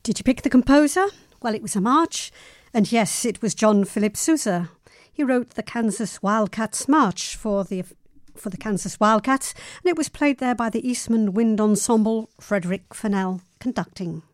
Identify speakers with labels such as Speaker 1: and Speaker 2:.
Speaker 1: Did you pick the composer? Well, it was a march, and yes, it was John Philip Sousa. He wrote the Kansas Wildcats March for the Kansas Wildcats, and it was played there by the Eastman Wind Ensemble, Frederick Fennell conducting.